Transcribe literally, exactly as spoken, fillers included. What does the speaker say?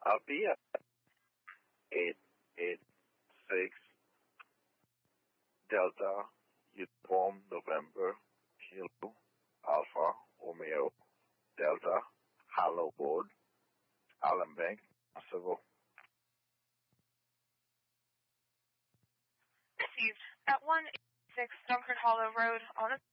I'll be at eight eight six Delta Uniform November Kilo Alpha Romeo Delta Hollow Road, Allen Bank, Civil. Received at one eighty-six Dunkard Hollow Road on a